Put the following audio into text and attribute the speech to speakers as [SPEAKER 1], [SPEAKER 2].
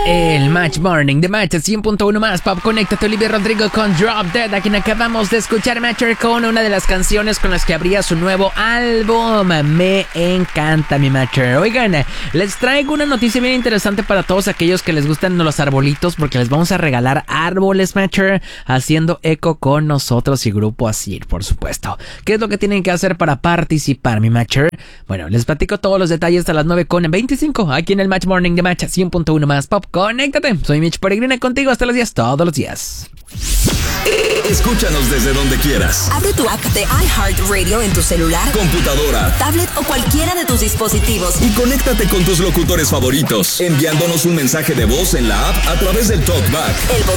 [SPEAKER 1] El Match Morning de Match 100.1 más Pop. Conéctate, Olivia Rodrigo con Drop Dead, a quien acabamos de escuchar, Matcher, con una de las canciones con las que abría su nuevo álbum. Me encanta, mi Matcher. Oigan, les traigo una noticia bien interesante para todos aquellos que les gustan los arbolitos, porque les vamos a regalar árboles, Matcher, haciendo eco con nosotros y Grupo Asir, por supuesto. ¿Qué es lo que tienen que hacer para participar, mi Matcher? Bueno, les platico todos los detalles a las 9:25 aquí en el Match Morning de Match 100.1 más Pop. Conéctate, soy Mitch Peregrina contigo hasta los días, todos los días.
[SPEAKER 2] Escúchanos desde donde quieras.
[SPEAKER 3] Abre tu app de iHeartRadio en tu celular,
[SPEAKER 2] computadora,
[SPEAKER 3] tablet o cualquiera de tus dispositivos.
[SPEAKER 2] Y conéctate con tus locutores favoritos, enviándonos un mensaje de voz en la app a través del TalkBack.
[SPEAKER 3] El botón